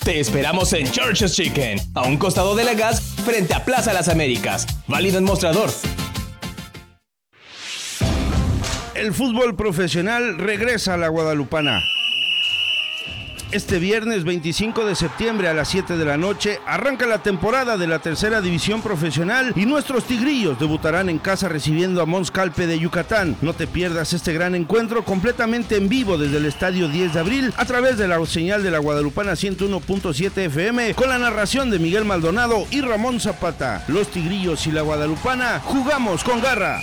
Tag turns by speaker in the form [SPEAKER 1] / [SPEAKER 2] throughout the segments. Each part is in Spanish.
[SPEAKER 1] Te esperamos en Church's Chicken, a un costado de la gas, frente a Plaza Las Américas. Válido en mostrador.
[SPEAKER 2] El fútbol profesional regresa a la Guadalupana. Este viernes 25 de septiembre a las 7 de la noche arranca la temporada de la tercera división profesional y nuestros tigrillos debutarán en casa recibiendo a Mons Calpe de Yucatán. No te pierdas este gran encuentro completamente en vivo desde el Estadio 10 de Abril a través de la señal de la Guadalupana 101.7 FM con la narración de Miguel Maldonado y Ramón Zapata. Los tigrillos y la Guadalupana jugamos con garra.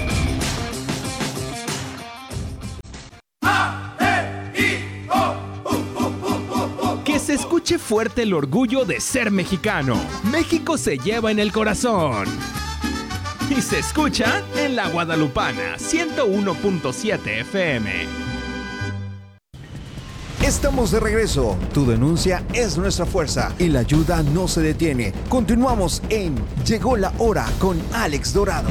[SPEAKER 3] Se escuche fuerte el orgullo de ser mexicano. México se lleva en el corazón. Y se escucha en la Guadalupana 101.7 FM.
[SPEAKER 4] Estamos de regreso. Tu denuncia es nuestra fuerza y la ayuda no se detiene. Continuamos en Llegó la Hora con Alex Dorado.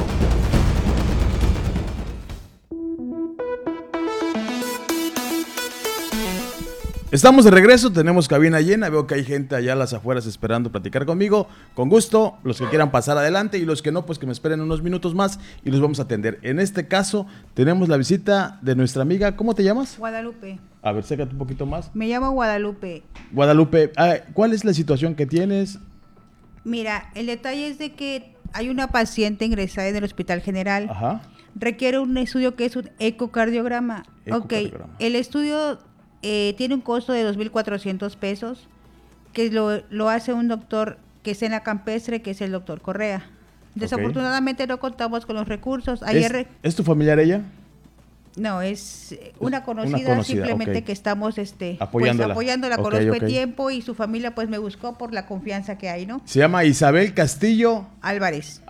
[SPEAKER 5] Estamos de regreso, tenemos cabina llena, veo que hay gente allá a las afueras esperando platicar conmigo. Con gusto, los que quieran pasar adelante y los que no, pues que me esperen unos minutos más y los vamos a atender. En este caso, tenemos la visita de nuestra amiga, ¿cómo te llamas?
[SPEAKER 6] Guadalupe.
[SPEAKER 5] A ver, sécate un poquito más.
[SPEAKER 6] Me llamo Guadalupe.
[SPEAKER 5] Guadalupe, ¿cuál es la situación que tienes?
[SPEAKER 6] Mira, el detalle es de que hay una paciente ingresada en el Hospital General.
[SPEAKER 5] Ajá.
[SPEAKER 6] Requiere un estudio que es un ecocardiograma. Ok, el estudio tiene un costo de 2,400 pesos, que lo hace un doctor que está en la Campestre, que es el doctor Correa. Desafortunadamente no contamos con los recursos.
[SPEAKER 5] ¿Es tu familiar ella?
[SPEAKER 6] No, es una conocida simplemente que estamos
[SPEAKER 5] apoyándola.
[SPEAKER 6] Pues, apoyándola, conozco de tiempo y su familia pues me buscó por la confianza que hay, ¿no?
[SPEAKER 5] Se llama Isabel Castillo
[SPEAKER 6] Álvarez.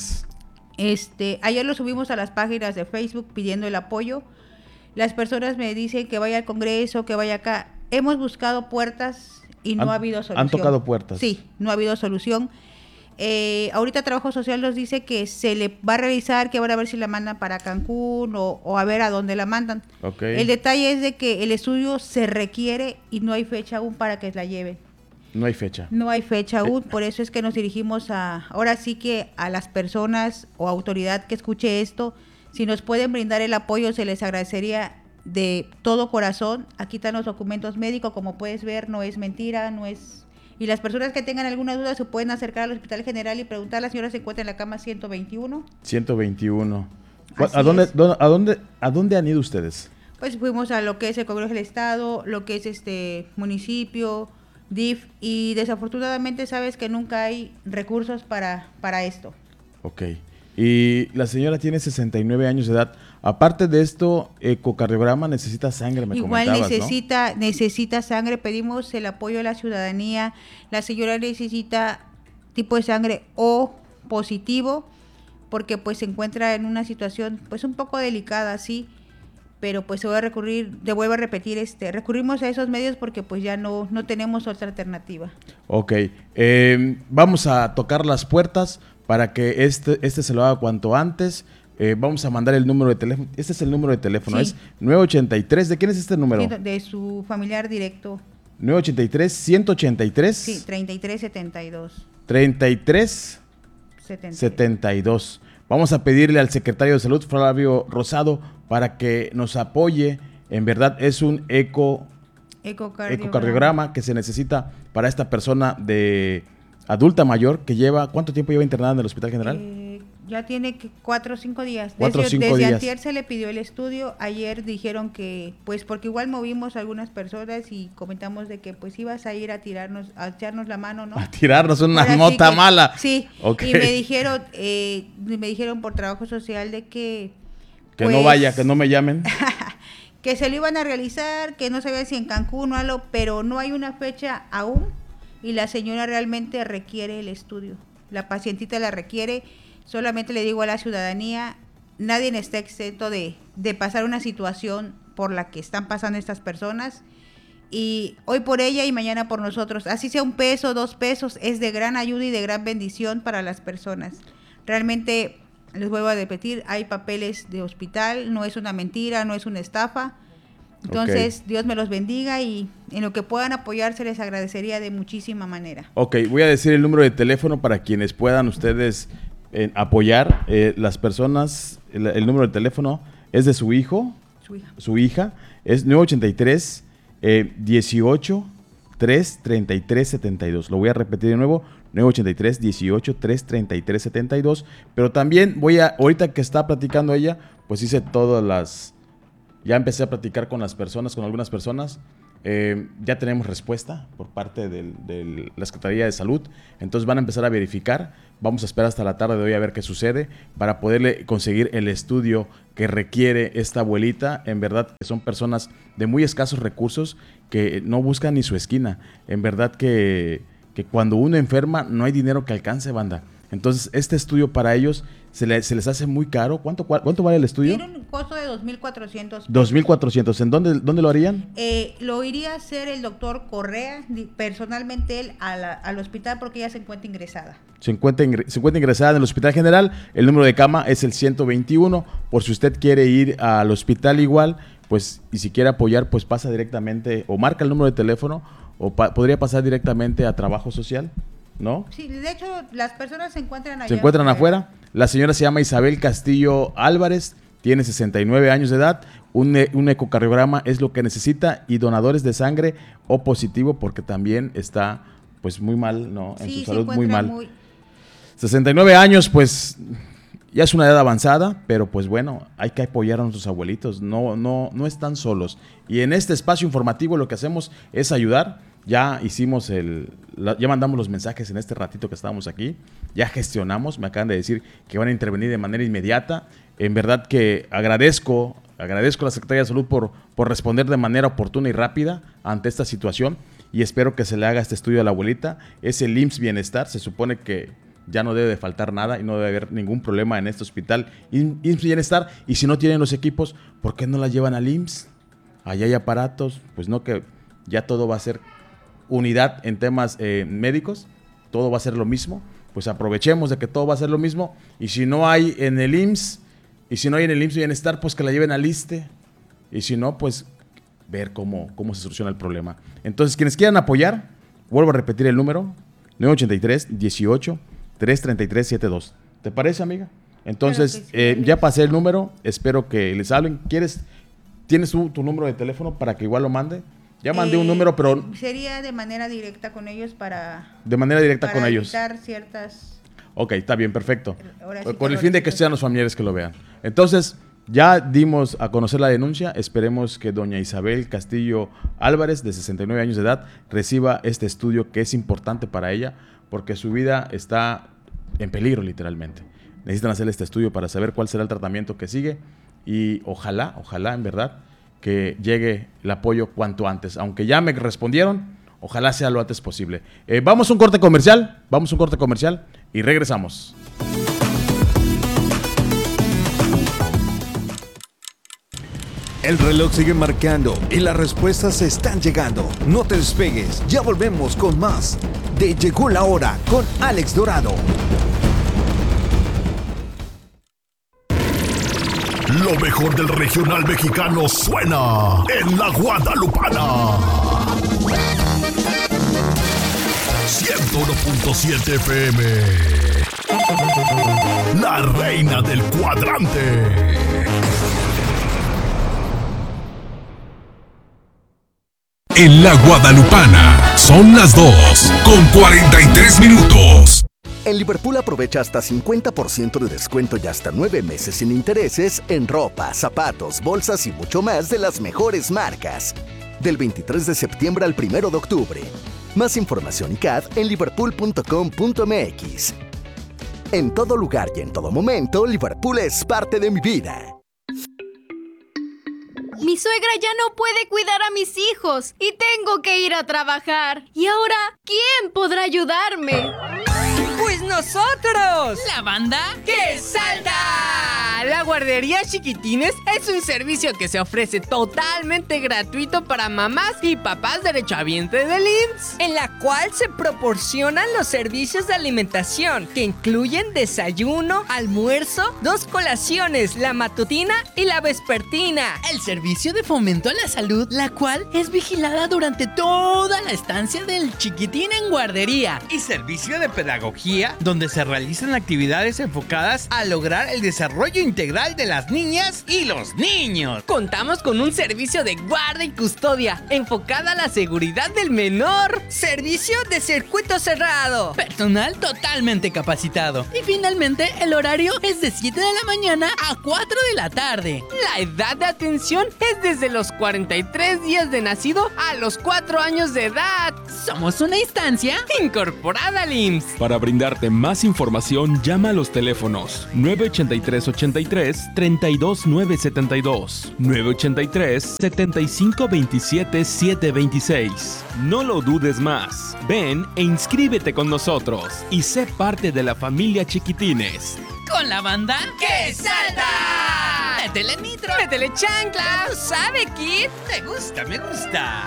[SPEAKER 5] Ayer
[SPEAKER 6] lo subimos a las páginas de Facebook pidiendo el apoyo. Las personas me dicen que vaya al Congreso, que vaya acá. Hemos buscado puertas y no ha habido solución.
[SPEAKER 5] ¿Han tocado puertas?
[SPEAKER 6] Sí, no ha habido solución. Ahorita Trabajo Social nos dice que se le va a revisar, que van a ver si la mandan para Cancún o a ver a dónde la mandan.
[SPEAKER 5] Okay.
[SPEAKER 6] El detalle es de que el estudio se requiere y no hay fecha aún para que la lleven.
[SPEAKER 5] No hay fecha.
[SPEAKER 6] No hay fecha aún, por eso es que nos dirigimos ahora sí que a las personas o autoridad que escuche esto. Si nos pueden brindar el apoyo, se les agradecería de todo corazón. Aquí están los documentos médicos, como puedes ver, no es mentira, no es... Y las personas que tengan alguna duda se pueden acercar al Hospital General y preguntar. La señora se encuentra en la cama 121.
[SPEAKER 5] 121.
[SPEAKER 6] Así
[SPEAKER 5] ¿A dónde han ido ustedes?
[SPEAKER 6] Pues fuimos a lo que es el Congreso del Estado, lo que es municipio, DIF, y desafortunadamente sabes que nunca hay recursos para esto.
[SPEAKER 5] Ok. Y la señora tiene 69 años de edad. Aparte de esto, ecocardiograma, necesita sangre, me comentabas,
[SPEAKER 6] necesita sangre. Pedimos el apoyo de la ciudadanía. La señora necesita tipo de sangre O positivo, porque pues se encuentra en una situación pues un poco delicada, sí, pero pues se va a vuelvo a repetir, recurrimos a esos medios porque pues ya no tenemos otra alternativa. Ok,
[SPEAKER 5] vamos a tocar las puertas para que este se lo haga cuanto antes. Vamos a mandar el número de teléfono. Este es el número de teléfono, sí. Es 983. ¿De quién es este número?
[SPEAKER 6] Sí, de su familiar directo.
[SPEAKER 5] 983 183.
[SPEAKER 6] Sí, 3372.
[SPEAKER 5] 3372. Vamos a pedirle al secretario de Salud, Flavio Rosado, para que nos apoye. En verdad es un ecocardiograma que se necesita para esta persona de adulta mayor que lleva, ¿cuánto tiempo lleva internada en el Hospital General?
[SPEAKER 6] Ya tiene 4 o 5 días.
[SPEAKER 5] 4 o 5 días.
[SPEAKER 6] Desde antier se le pidió el estudio. Ayer dijeron que, pues porque igual movimos a algunas personas y comentamos de que pues ibas a ir a echarnos la mano, ¿no?
[SPEAKER 5] A tirarnos una mota mala.
[SPEAKER 6] Sí, okay. Y me dijeron por Trabajo Social de que
[SPEAKER 5] pues, no vaya, que no me llamen.
[SPEAKER 6] Que se lo iban a realizar, que no sabía si en Cancún o algo, pero no hay una fecha aún y la señora realmente requiere el estudio. La pacientita la requiere. Solamente le digo a la ciudadanía, nadie está exento de pasar una situación por la que están pasando estas personas, y hoy por ella y mañana por nosotros, así sea 1 peso, 2 pesos, es de gran ayuda y de gran bendición para las personas. Realmente, les vuelvo a repetir, hay papeles de hospital, no es una mentira, no es una estafa, Entonces, Dios me los bendiga y en lo que puedan apoyarse les agradecería de muchísima manera.
[SPEAKER 5] Ok, voy a decir el número de teléfono para quienes puedan ustedes apoyar. Las personas, el número de teléfono es de su hijo, su hija, es 983 18 3 33 72. Lo voy a repetir de nuevo, 983 18 3 33 72. Pero también ahorita que está platicando ella, pues hice todas las... Ya empecé a platicar con algunas personas. Ya tenemos respuesta por parte de la Secretaría de Salud. Entonces van a empezar a verificar. Vamos a esperar hasta la tarde de hoy a ver qué sucede para poderle conseguir el estudio que requiere esta abuelita. En verdad que son personas de muy escasos recursos que no buscan ni su esquina. En verdad que cuando uno enferma no hay dinero que alcance, banda. Entonces este estudio para ellos se les hace muy caro. ¿Cuánto vale el estudio?
[SPEAKER 6] Tiene un costo de 2,400 pesos.
[SPEAKER 5] 2,400. ¿En dónde lo harían?
[SPEAKER 6] Lo iría a hacer el doctor Correa, personalmente él, al hospital porque ella se encuentra ingresada.
[SPEAKER 5] Se encuentra ingresada en el Hospital General. El número de cama es el 121. Por si usted quiere ir al hospital igual, pues, y si quiere apoyar, pues pasa directamente o marca el número de teléfono o podría pasar directamente a Trabajo Social, ¿no? Sí,
[SPEAKER 6] de hecho, las personas se encuentran allá.
[SPEAKER 5] Se encuentran afuera. La señora se llama Isabel Castillo Álvarez, tiene 69 años de edad, un ecocardiograma es lo que necesita y donadores de sangre O positivo porque también está pues muy mal, ¿no? En su salud muy mal. 69 años, pues ya es una edad avanzada, pero pues bueno, hay que apoyar a nuestros abuelitos, no están solos. Y en este espacio informativo lo que hacemos es ayudar. Ya hicimos ya mandamos los mensajes en este ratito que estábamos aquí, ya gestionamos, me acaban de decir que van a intervenir de manera inmediata. En verdad que agradezco a la Secretaría de Salud por responder de manera oportuna y rápida ante esta situación y espero que se le haga este estudio a la abuelita. Es el IMSS Bienestar, se supone que ya no debe de faltar nada y no debe haber ningún problema en este hospital IMSS Bienestar. Y si no tienen los equipos, ¿por qué no la llevan al IMSS? Allá hay aparatos, pues no, que ya todo va a ser unidad en temas médicos, todo va a ser lo mismo, pues aprovechemos de que todo va a ser lo mismo, y si no hay en el IMSS, Bienestar, pues que la lleven al ISSSTE, y si no, pues ver cómo se soluciona el problema. Entonces, quienes quieran apoyar, vuelvo a repetir el número, 983 18 333 72. ¿Te parece, amiga? Entonces, ya pasé el número, espero que les hablen. ¿Tienes tu número de teléfono para que igual lo mande? Ya mandé un número, pero...
[SPEAKER 6] Sería de manera directa con ellos para...
[SPEAKER 5] De manera directa con ellos.
[SPEAKER 6] Para evitar ciertas...
[SPEAKER 5] Ok, está bien, perfecto. Con el fin de que sean los familiares que lo vean. Entonces, ya dimos a conocer la denuncia. Esperemos que doña Isabel Castillo Álvarez, de 69 años de edad, reciba este estudio que es importante para ella, porque su vida está en peligro, literalmente. Necesitan hacer este estudio para saber cuál será el tratamiento que sigue. Y ojalá, en verdad, que llegue el apoyo cuanto antes. Aunque ya me respondieron, ojalá sea lo antes posible. Vamos a un corte comercial y regresamos.
[SPEAKER 4] El reloj sigue marcando y las respuestas están llegando. No te despegues, ya volvemos con más de Llegó la Hora con Alex Dorado.
[SPEAKER 7] Lo mejor del regional mexicano suena en la Guadalupana. 101.7 FM. La reina del cuadrante. En la Guadalupana son las 2:43.
[SPEAKER 8] En Liverpool aprovecha hasta 50% de descuento y hasta 9 meses sin intereses en ropa, zapatos, bolsas y mucho más de las mejores marcas. Del 23 de septiembre al 1 de octubre. Más información y CAD en liverpool.com.mx. En todo lugar y en todo momento, Liverpool es parte de mi vida.
[SPEAKER 9] Mi suegra ya no puede cuidar a mis hijos y tengo que ir a trabajar. ¿Y ahora quién podrá ayudarme?
[SPEAKER 10] ¡Pues nosotros!
[SPEAKER 11] ¡La banda que salta!
[SPEAKER 10] La guardería Chiquitines es un servicio que se ofrece totalmente gratuito para mamás y papás derechohabientes del IMSS, en la cual se proporcionan los servicios de alimentación que incluyen desayuno, almuerzo, 2 colaciones, la matutina y la vespertina.
[SPEAKER 11] El servicio de fomento a la salud, la cual es vigilada durante toda la estancia del chiquitín en guardería.
[SPEAKER 12] Y servicio de pedagogía, donde se realizan actividades enfocadas a lograr el desarrollo integral de las niñas y los niños.
[SPEAKER 10] Contamos con un servicio de guarda y custodia enfocada a la seguridad del menor. Servicio de circuito cerrado.
[SPEAKER 11] Personal totalmente capacitado. Y finalmente, el horario es de 7 de la mañana a 4 de la tarde.
[SPEAKER 10] La edad de atención es desde los 43 días de nacido a los 4 años de edad.
[SPEAKER 11] Somos una instancia
[SPEAKER 10] incorporada al IMSS.
[SPEAKER 13] Para brindarte más información, llama a los teléfonos 983-83-32972, 983-7527-726. No lo dudes más. Ven e inscríbete con nosotros y sé parte de la familia Chiquitines.
[SPEAKER 11] Con la banda ¡Que salta! ¡Métele nitro!
[SPEAKER 10] ¡Métele chancla! ¿Sabe, Kid?
[SPEAKER 12] Me gusta, me gusta.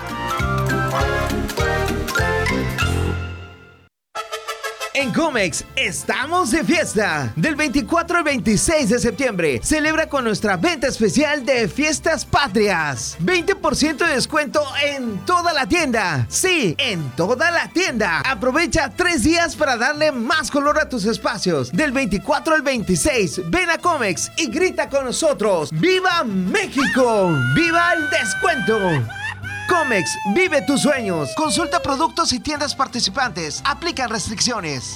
[SPEAKER 14] En Comex estamos de fiesta. Del 24 al 26 de septiembre, celebra con nuestra venta especial de Fiestas Patrias. 20% de descuento en toda la tienda. Sí, en toda la tienda. Aprovecha 3 días para darle más color a tus espacios. Del 24 al 26, ven a Comex y grita con nosotros. ¡Viva México! ¡Viva el descuento! Comex, vive tus sueños. Consulta productos y tiendas participantes. Aplican restricciones.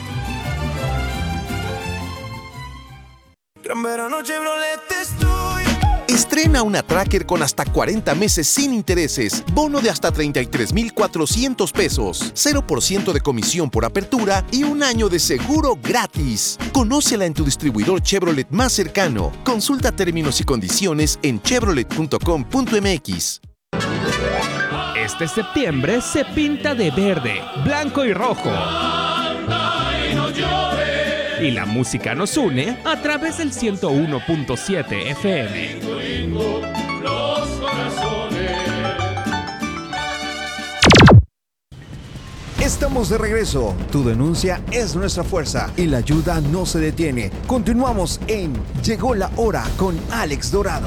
[SPEAKER 15] Gran verano Chevrolet estoy.
[SPEAKER 16] Estrena una Tracker con hasta 40 meses sin intereses, bono de hasta 33,400 pesos, 0% de comisión por apertura y 1 año de seguro gratis. Conócela en tu distribuidor Chevrolet más cercano. Consulta términos y condiciones en chevrolet.com.mx.
[SPEAKER 3] Este septiembre se pinta de verde, blanco y rojo. Y la música nos une a través del 101.7 FM.
[SPEAKER 4] Estamos de regreso. Tu denuncia es nuestra fuerza y la ayuda no se detiene. Continuamos en Llegó la Hora con Alex Dorado.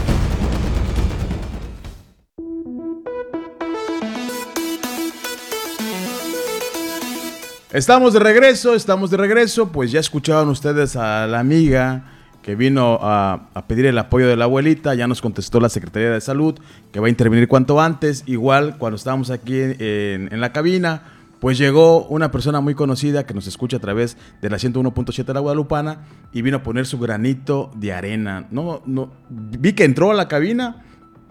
[SPEAKER 5] Estamos de regreso, pues ya escuchaban ustedes a la amiga que vino a pedir el apoyo de la abuelita, ya nos contestó la Secretaría de Salud que va a intervenir cuanto antes. Igual cuando estábamos aquí en la cabina, pues llegó una persona muy conocida que nos escucha a través de la 101.7 de la Guadalupana y vino a poner su granito de arena. Vi que entró a la cabina,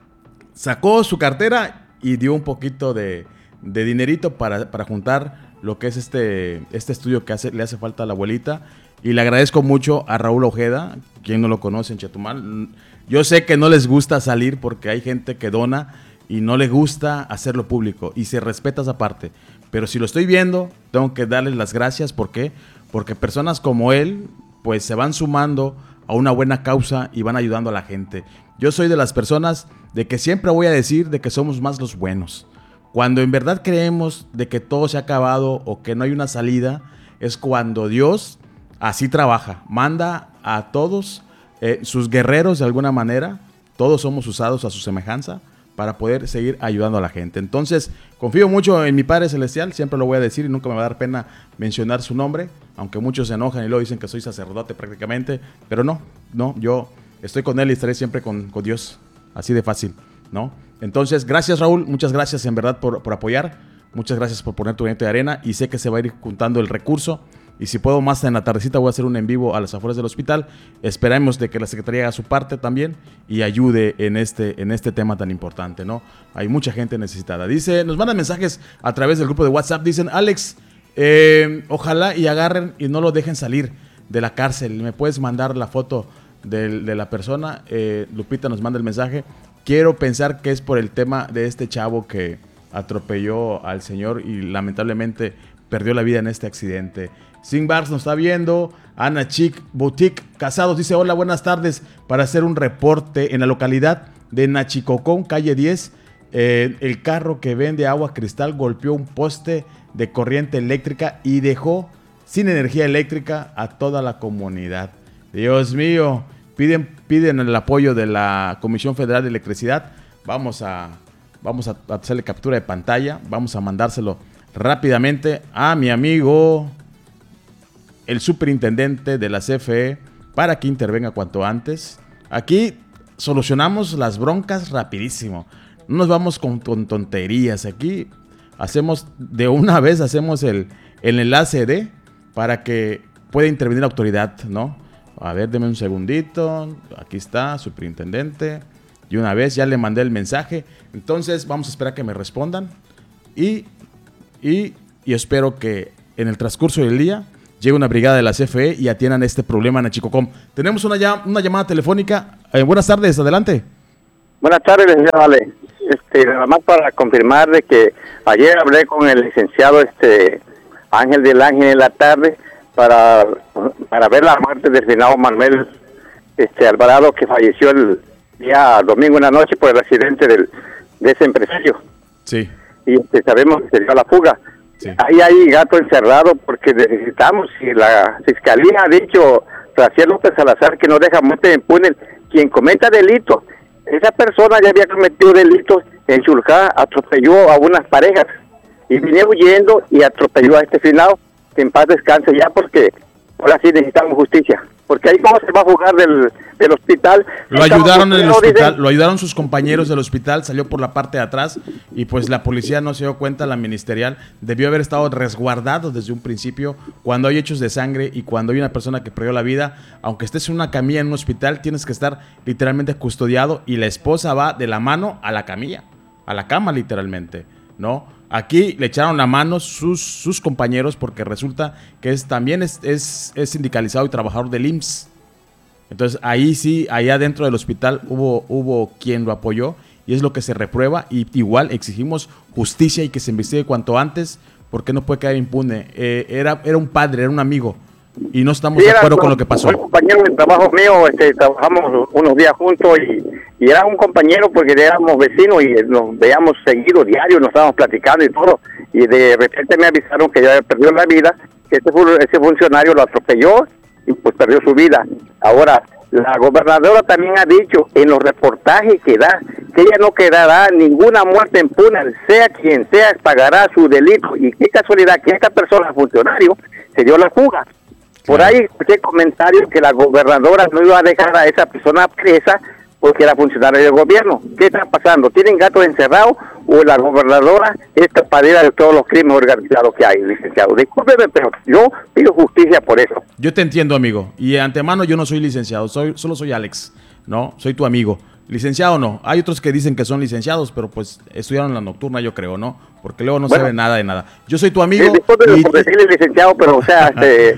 [SPEAKER 5] sacó su cartera y dio un poquito de dinerito para juntar lo que es este estudio que le hace falta a la abuelita. Y le agradezco mucho a Raúl Ojeda, quien no lo conoce en Chetumal. Yo sé que no les gusta salir porque hay gente que dona y no le gusta hacerlo público y se respeta esa parte. Pero si lo estoy viendo, tengo que darles las gracias. ¿Por qué? Porque personas como él pues se van sumando a una buena causa y van ayudando a la gente. Yo soy de las personas de que siempre voy a decir de que somos más los buenos. Cuando en verdad creemos de que todo se ha acabado o que no hay una salida, es cuando Dios así trabaja. Manda a todos sus guerreros de alguna manera. Todos somos usados a su semejanza para poder seguir ayudando a la gente. Entonces, confío mucho en mi Padre Celestial. Siempre lo voy a decir y nunca me va a dar pena mencionar su nombre. Aunque muchos se enojan y luego dicen que soy sacerdote prácticamente. Pero no, yo estoy con Él y estaré siempre con Dios. Así de fácil, ¿no? Entonces, gracias Raúl, muchas gracias en verdad por apoyar, muchas gracias por poner tu granito de arena y sé que se va a ir juntando el recurso y si puedo más en la tardecita voy a hacer un en vivo a las afueras del hospital. Esperemos de que la Secretaría haga su parte también y ayude en este tema tan importante, ¿no? Hay mucha gente necesitada. Nos mandan mensajes a través del grupo de WhatsApp, dicen, Alex, ojalá y agarren y no lo dejen salir de la cárcel. ¿Me puedes mandar la foto de la persona? Lupita nos manda el mensaje. Quiero pensar que es por el tema de este chavo que atropelló al señor y lamentablemente perdió la vida en este accidente. Sin Bars nos está viendo. Ana Chic Boutique Casados dice: hola, buenas tardes. Para hacer un reporte en la localidad de Nachicocón, calle 10, el carro que vende agua cristal golpeó un poste de corriente eléctrica y dejó sin energía eléctrica a toda la comunidad. Dios mío, piden el apoyo de la Comisión Federal de Electricidad. Vamos a hacerle captura de pantalla, vamos a mandárselo rápidamente a mi amigo, el superintendente de la CFE, para que intervenga cuanto antes. Aquí solucionamos las broncas rapidísimo. No nos vamos con tonterías. Aquí hacemos de una vez, el enlace para que pueda intervenir la autoridad, ¿no? A ver, deme un segundito. Aquí está, superintendente. Y una vez ya le mandé el mensaje. Entonces vamos a esperar que me respondan. Y espero que en el transcurso del día llegue una brigada de la CFE y atiendan este problema en Nachicocom. Tenemos una llamada telefónica. Buenas tardes, adelante.
[SPEAKER 17] Buenas tardes, licenciado Ale. Nada más para confirmar de que ayer hablé con el licenciado Ángel del Ángel en la tarde para ver la muerte del finado Manuel Alvarado, que falleció el día domingo en la noche por el accidente de ese empresario.
[SPEAKER 5] Sí.
[SPEAKER 17] Y sabemos que se dio a la fuga. Sí. Ahí hay gato encerrado porque necesitamos, y la fiscalía ha dicho, Raciel López Salazar, que no deja muerte impune quien cometa delitos. Esa persona ya había cometido delitos en Chulcá, atropelló a unas parejas y venía huyendo y atropelló a este finado, que en paz descanse ya, porque ahora sí necesitamos justicia. Porque ahí cómo se va a jugar del hospital.
[SPEAKER 5] Lo ayudaron en el hospital, lo ayudaron sus compañeros del hospital, salió por la parte de atrás y pues la policía no se dio cuenta, la ministerial debió haber estado resguardado desde un principio. Cuando hay hechos de sangre y cuando hay una persona que perdió la vida, aunque estés en una camilla en un hospital, tienes que estar literalmente custodiado y la esposa va de la mano a la camilla, a la cama literalmente, ¿no? Aquí le echaron la mano sus compañeros porque resulta que también es sindicalizado y trabajador del IMSS. Entonces ahí sí, allá dentro del hospital hubo quien lo apoyó y es lo que se reprueba, y igual exigimos justicia y que se investigue cuanto antes porque no puede quedar impune. Era un padre, era un amigo y no estamos de acuerdo con lo que pasó.
[SPEAKER 17] Un compañero de trabajo mío, trabajamos unos días juntos y era un compañero porque éramos vecinos y nos veíamos seguido, diario, nos estábamos platicando y todo, y de repente me avisaron que ya perdió la vida, que ese funcionario lo atropelló y pues perdió su vida. Ahora, la gobernadora también ha dicho en los reportajes que da, que ella no quedará ninguna muerte impune, sea quien sea, pagará su delito, y qué casualidad que esta persona, funcionario, se dio la fuga. Por ahí escuché comentarios que la gobernadora no iba a dejar a esa persona presa porque era funcionario del gobierno. ¿Qué está pasando? ¿Tienen gatos encerrados o la gobernadora es tapadera de todos los crímenes organizados que hay, licenciado? Discúlpeme, pero yo pido justicia por eso.
[SPEAKER 5] Yo te entiendo, amigo. Y de antemano yo no soy licenciado, solo soy Alex, ¿no? Soy tu amigo. Licenciado no. Hay otros que dicen que son licenciados, pero pues estudiaron la nocturna, yo creo, ¿no? Porque luego no sabe nada de nada. Yo soy tu amigo.
[SPEAKER 17] Discúlpeme por decirle licenciado, pero o sea,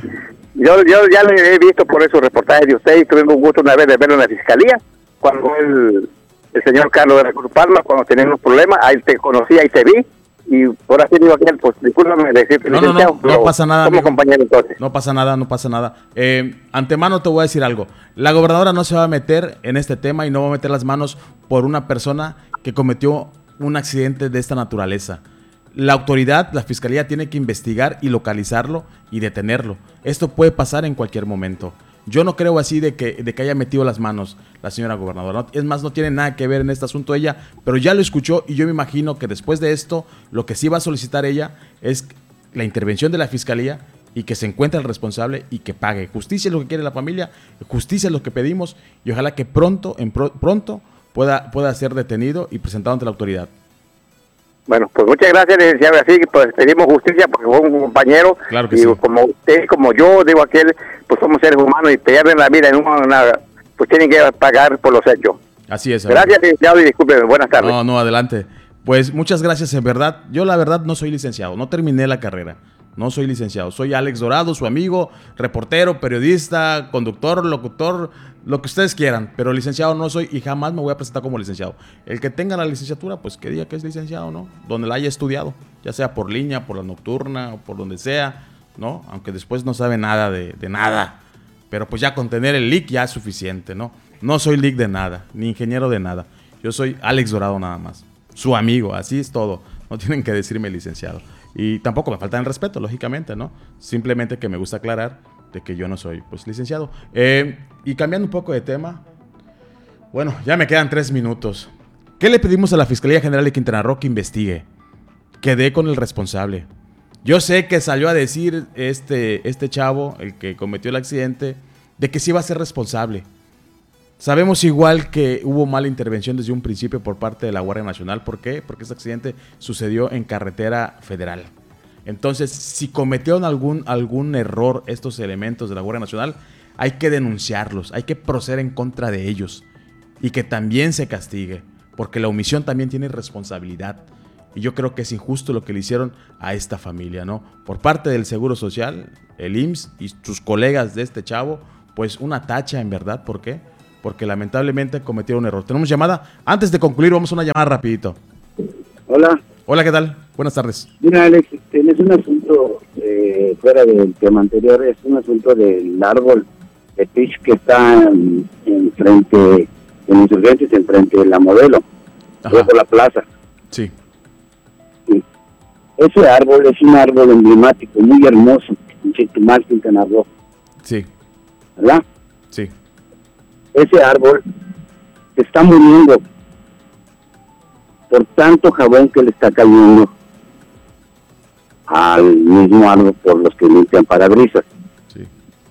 [SPEAKER 17] yo ya le he visto por esos reportajes de usted y tuvimos un gusto una vez de verlo en la fiscalía, cuando el señor Carlos de la Cruz Palma, cuando teníamos problemas, ahí te conocí, ahí te vi, y por así digo aquel, pues discúlpame decirte licenciado.
[SPEAKER 5] No pasa nada,
[SPEAKER 17] como
[SPEAKER 5] amigo.
[SPEAKER 17] Compañero entonces.
[SPEAKER 5] No pasa nada. Antemano te voy a decir algo. La gobernadora no se va a meter en este tema y no va a meter las manos por una persona que cometió un accidente de esta naturaleza. La autoridad, la fiscalía tiene que investigar y localizarlo y detenerlo. Esto puede pasar en cualquier momento. Yo no creo así de que haya metido las manos la señora gobernadora. Es más, no tiene nada que ver en este asunto ella, pero ya lo escuchó y yo me imagino que después de esto, lo que sí va a solicitar ella es la intervención de la fiscalía y que se encuentre el responsable y que pague. Justicia es lo que quiere la familia, justicia es lo que pedimos y ojalá que pronto pueda ser detenido y presentado ante la autoridad.
[SPEAKER 17] Bueno, pues muchas gracias, licenciado. Así que pues pedimos justicia porque fue un compañero.
[SPEAKER 5] Claro que
[SPEAKER 17] digo,
[SPEAKER 5] sí.
[SPEAKER 17] Como usted, como yo, digo aquel, pues somos seres humanos y pierden la vida en pues tienen que pagar por los hechos.
[SPEAKER 5] Así es.
[SPEAKER 17] Gracias, licenciado, y discúlpeme. Buenas tardes.
[SPEAKER 5] No, adelante. Pues muchas gracias, en verdad. Yo la verdad no soy licenciado, no terminé la carrera. No soy licenciado, soy Alex Dorado, su amigo, reportero, periodista, conductor, locutor, Lo que ustedes quieran, pero licenciado no soy y jamás me voy a presentar como licenciado. El que tenga la licenciatura, pues que diga que es licenciado, ¿no? Donde la haya estudiado, ya sea por línea, por la nocturna o por donde sea, ¿no? Aunque después no sabe nada de nada. Pero pues ya con tener el LIC ya es suficiente, ¿no? No soy LIC de nada, ni ingeniero de nada. Yo soy Alex Dorado nada más. Su amigo, así es todo. No tienen que decirme licenciado. Y tampoco me falta el respeto, lógicamente, ¿no? Simplemente que me gusta aclarar de que yo no soy, pues, licenciado. Y cambiando un poco de tema, bueno, ya me quedan 3 minutos. ¿Qué le pedimos a la Fiscalía General de Quintana Roo que investigue? Que dé con el responsable. Yo sé que salió a decir este chavo, el que cometió el accidente, de que sí iba a ser responsable. Sabemos igual que hubo mala intervención desde un principio por parte de la Guardia Nacional. ¿Por qué? Porque este accidente sucedió en carretera federal. Entonces, si cometieron algún error estos elementos de la Guardia Nacional, hay que denunciarlos, hay que proceder en contra de ellos y que también se castigue, porque la omisión también tiene responsabilidad. Y yo creo que es injusto lo que le hicieron a esta familia, ¿no? Por parte del Seguro Social, el IMSS y sus colegas de este chavo, pues una tacha en verdad. ¿Por qué? Porque lamentablemente cometieron un error. Tenemos llamada. Antes de concluir, vamos a una llamada rapidito.
[SPEAKER 18] Hola.
[SPEAKER 5] Hola, ¿qué tal? Buenas tardes.
[SPEAKER 18] Mira, Alex, es un asunto fuera del tema anterior, es un asunto del árbol de pitch que está en frente, en Insurgentes, en frente de la Modelo, por la plaza.
[SPEAKER 5] Sí.
[SPEAKER 18] Sí. Ese árbol es un árbol emblemático, muy hermoso, en Chetumal, Quintana Roo.
[SPEAKER 5] Sí.
[SPEAKER 18] ¿Verdad?
[SPEAKER 5] Sí.
[SPEAKER 18] Ese árbol se está muriendo por tanto jabón que le está cayendo al mismo árbol por los que limpian parabrisas.
[SPEAKER 5] Sí.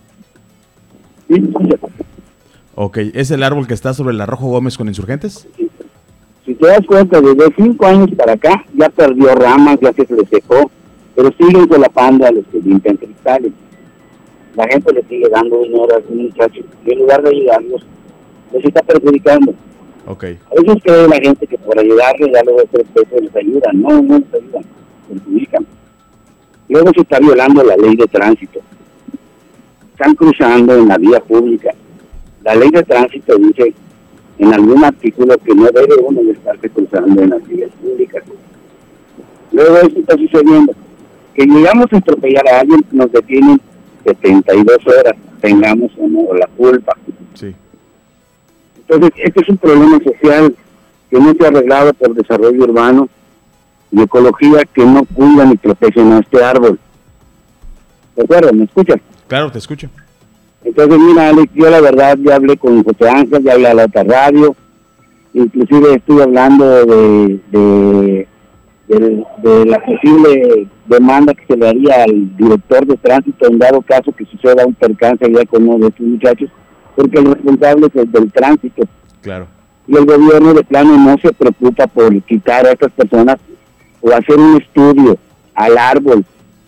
[SPEAKER 5] Ok, ¿es el árbol que está sobre el Arrojo Gómez con Insurgentes?
[SPEAKER 18] Si te das cuenta, desde 5 años para acá ya perdió ramas, ya se le secó, pero siguen solapando a los que limpian cristales. La gente le sigue dando dinero a esos muchachos y en lugar de ayudarlos, les está perjudicando.
[SPEAKER 5] Okay.
[SPEAKER 18] A veces cree la gente que por ayudarles ya luego 3 pesos les ayudan. No les ayudan, perjudican. Luego se está violando la ley de tránsito. Están cruzando en la vía pública. La ley de tránsito dice en algún artículo que no debe uno de estarse cruzando en las vías públicas. Luego esto está sucediendo. Que llegamos a atropellar a alguien, nos detienen 72 horas, tengamos o no la culpa.
[SPEAKER 5] Sí.
[SPEAKER 18] Entonces, este es un problema social que no se ha arreglado por desarrollo urbano y ecología que no cuidan ni protegen a este árbol. ¿De acuerdo? ¿Me escuchas?
[SPEAKER 5] Claro, te escucho.
[SPEAKER 18] Entonces, mira, Alex, yo la verdad ya hablé con José Ángel, ya hablé a la otra radio, inclusive estuve hablando de la posible demanda que se le haría al director de tránsito en dado caso que suceda un percance allá con uno de estos muchachos, porque el responsable es el del tránsito.
[SPEAKER 5] Claro.
[SPEAKER 18] Y el gobierno de plano no se preocupa por quitar a estas personas o hacer un estudio al árbol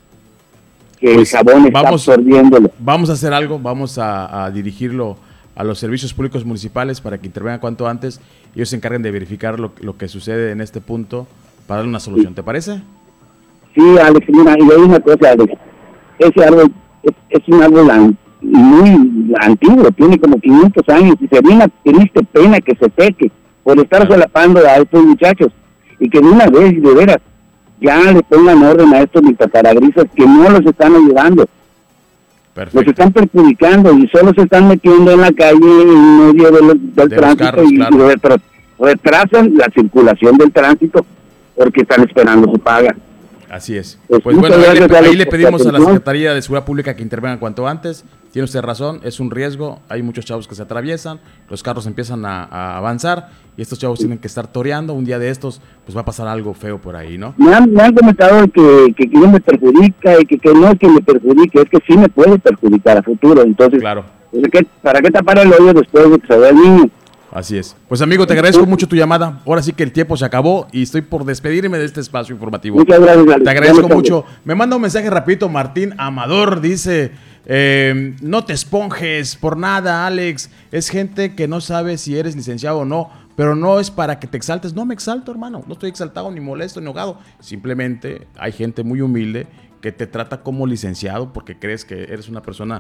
[SPEAKER 18] que pues el jabón está absorbiéndolo.
[SPEAKER 5] Vamos a hacer algo, vamos a dirigirlo a los servicios públicos municipales para que intervengan cuanto antes y ellos se encarguen de verificar lo que sucede en este punto para darle una solución. Sí. ¿Te parece?
[SPEAKER 18] Sí, Alex, mira, y hay una cosa, Alex. Ese árbol es un árbol muy antiguo, tiene como 500 años y sería una triste pena que se seque por estar solapando a estos muchachos y que de una vez, de veras, ya le pongan orden a estos parabrisas que no los están ayudando. Perfecto. Los están perjudicando y solo se están metiendo en la calle en medio del tránsito carros, y retrasan la circulación del tránsito porque están esperando su paga.
[SPEAKER 5] Así es. Pues bueno, ahí le pedimos a la Secretaría de Seguridad Pública que intervengan cuanto antes. Tiene usted razón, es un riesgo. Hay muchos chavos que se atraviesan, los carros empiezan a avanzar y estos chavos tienen que estar toreando. Un día de estos, pues va a pasar algo feo por ahí, ¿no?
[SPEAKER 18] Me han comentado que no me perjudica y que no es que me perjudique, es que sí me puede perjudicar a futuro. Entonces,
[SPEAKER 5] claro.
[SPEAKER 18] ¿Para qué tapar el hoyo después de que se vea el niño?
[SPEAKER 5] Así es. Pues amigo, te agradezco mucho tu llamada. Ahora sí que el tiempo se acabó y estoy por despedirme de este espacio informativo.
[SPEAKER 18] Muchas gracias, Alex.
[SPEAKER 5] Te agradezco mucho. Me manda un mensaje rapidito Martín Amador, dice, no te esponjes por nada, Alex. Es gente que no sabe si eres licenciado o no, pero no es para que te exaltes. No me exalto, hermano. No estoy exaltado, ni molesto, ni enojado. Simplemente hay gente muy humilde que te trata como licenciado porque crees que eres una persona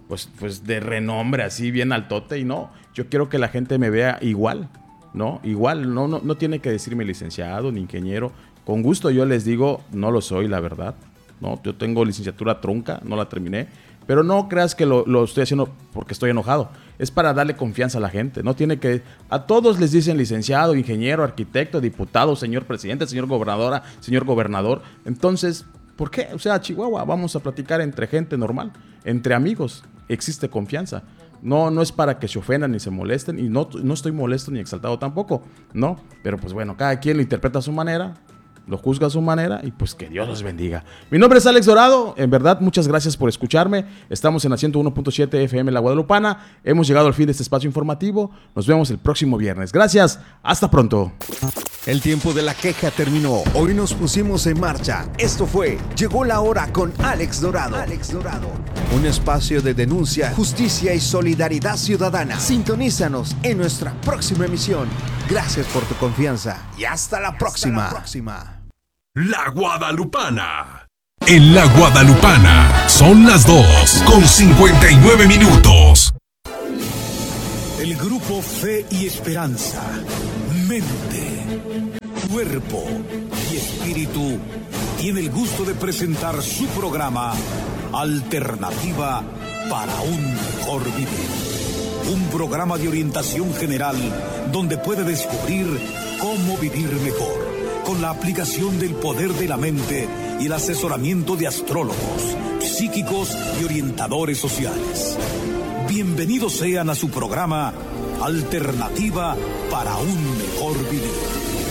[SPEAKER 5] pues de renombre, así bien altote, y no, yo quiero que la gente me vea igual, ¿no? Igual, no tiene que decirme licenciado ni ingeniero. Con gusto yo les digo, no lo soy, la verdad, ¿no? Yo tengo licenciatura trunca, no la terminé, pero no creas que lo estoy haciendo porque estoy enojado. Es para darle confianza a la gente. No tiene que... A todos les dicen licenciado, ingeniero, arquitecto, diputado, señor presidente, señor gobernadora, señor gobernador. Entonces, ¿por qué? O sea, Chihuahua, vamos a platicar entre gente normal, entre amigos. Existe confianza. No es para que se ofendan ni se molesten, y no estoy molesto ni exaltado tampoco, ¿no? Pero pues bueno, cada quien lo interpreta a su manera, lo juzga a su manera, y pues que Dios los bendiga. Mi nombre es Alex Dorado, en verdad muchas gracias por escucharme. Estamos en la 101.7 FM La Guadalupana. Hemos llegado al fin de este espacio informativo. Nos vemos el próximo viernes. Gracias, hasta pronto.
[SPEAKER 4] El tiempo de la queja terminó. Hoy nos pusimos en marcha. Esto fue Llegó la Hora con Alex Dorado. Un espacio de denuncia, justicia y solidaridad ciudadana. Sintonízanos en nuestra próxima emisión. Gracias por tu confianza y hasta la próxima.
[SPEAKER 7] La Guadalupana. En La Guadalupana son las 2:59.
[SPEAKER 19] El grupo Fe y Esperanza, Mente, Cuerpo y Espíritu tiene el gusto de presentar su programa Alternativa para un Mejor Vivir. Un programa de orientación general donde puede descubrir cómo vivir mejor, con la aplicación del poder de la mente y el asesoramiento de astrólogos, psíquicos y orientadores sociales. Bienvenidos sean a su programa Alternativa para un Mejor Vivir.